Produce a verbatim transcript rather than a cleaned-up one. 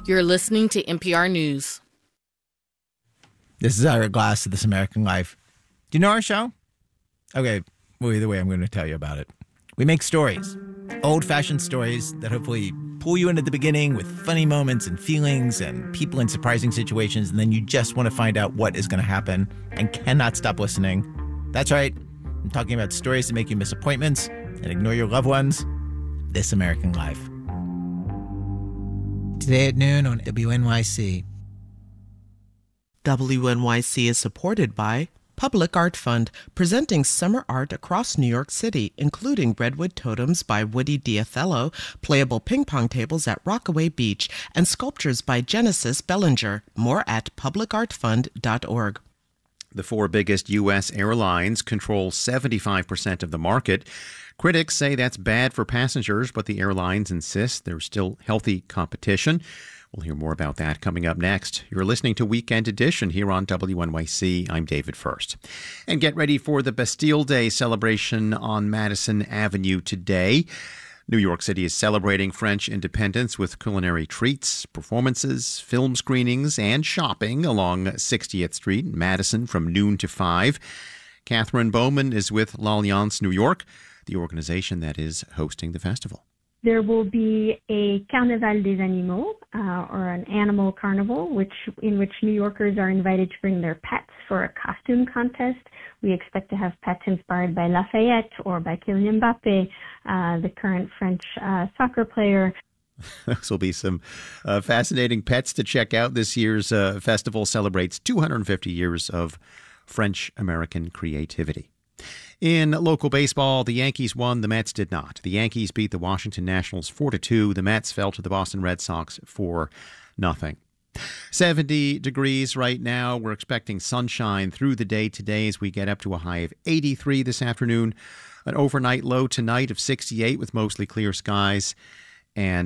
You're listening to N P R News. This is Ira Glass of This American Life. Do you know our show? Okay, well, either way, I'm going to tell you about it. We make stories, old-fashioned stories that hopefully pull you into the beginning with funny moments and feelings and people in surprising situations, and then you just want to find out what is going to happen and cannot stop listening. That's right. I'm talking about stories that make you miss appointments and ignore your loved ones. This American Life. Today at noon on W N Y C. W N Y C is supported by Public Art Fund, presenting summer art across New York City, including Redwood Totems by Woody Diothello, playable ping pong tables at Rockaway Beach, and sculptures by Genesis Bellinger. More at public art fund dot org. The four biggest U S airlines control seventy-five percent of the market. Critics say that's bad for passengers, but the airlines insist there's still healthy competition. We'll hear more about that coming up next. You're listening to Weekend Edition here on W N Y C. I'm David First. And get ready for the Bastille Day celebration on Madison Avenue today. New York City is celebrating French independence with culinary treats, performances, film screenings, and shopping along sixtieth Street in Madison from noon to five. Catherine Bowman is with L'Alliance New York, the organization that is hosting the festival. There will be a Carnaval des Animaux, uh, or an animal carnival, which in which New Yorkers are invited to bring their pets for a costume contest. We expect to have pets inspired by Lafayette or by Kylian Mbappé, uh, the current French uh, soccer player. Those will be some uh, fascinating pets to check out. This year's uh, festival celebrates two hundred fifty years of French-American creativity. In local baseball, the Yankees won, the Mets did not. The Yankees beat the Washington Nationals four to two. The Mets fell to the Boston Red Sox for nothing. seventy degrees right now. We're expecting sunshine through the day today as we get up to a high of eighty-three this afternoon. An overnight low tonight of sixty-eight with mostly clear skies. And